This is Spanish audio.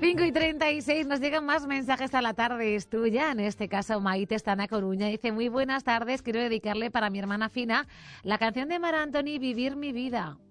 5:36, nos llegan más mensajes a la tarde. Es tuya, en este caso Maite está en A Coruña. Dice, muy buenas tardes, quiero dedicarle para mi hermana Fina la canción de Mar Anthony, Vivir mi vida.